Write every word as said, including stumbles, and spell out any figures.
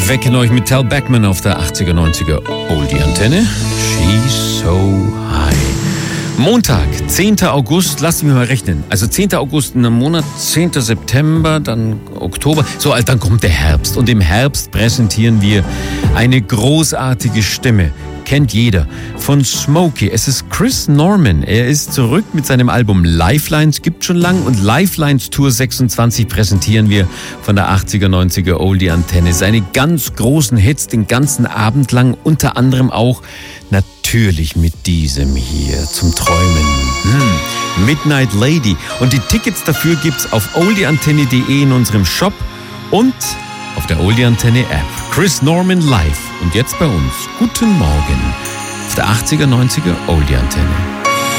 wecken euch mit Tal Beckman auf der achtziger, neunziger Oldie-Antenne. She's so high. Montag, zehnter August, lasst mich mal rechnen. Also zehnter August in einem Monat, zehnter September, dann Oktober. So, dann kommt der Herbst. Und im Herbst präsentieren wir eine großartige Stimme. Kennt jeder. Von Smokey. Es ist Chris Norman. Er ist zurück mit seinem Album Lifelines. Gibt schon lang. Und Lifelines Tour sechsundzwanzig präsentieren wir von der achtziger, neunziger Oldie-Antenne. Seine ganz großen Hits den ganzen Abend lang. Unter anderem auch natürlich mit diesem hier zum Träumen. Hm. Midnight Lady. Und die Tickets dafür gibt's auf oldieantenne punkt de in unserem Shop und auf der Oldie-Antenne App. Chris Norman live. Und jetzt bei uns. Guten Morgen. Auf der achtziger, neunziger Oldie-Antenne.